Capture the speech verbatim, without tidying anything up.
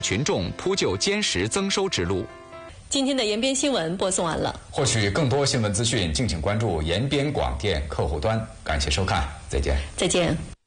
群众铺就坚实增收之路。 今天的延边新闻播送完了。 获取更多新闻资讯，敬请关注延边广电客户端。感谢收看，再见。 再见。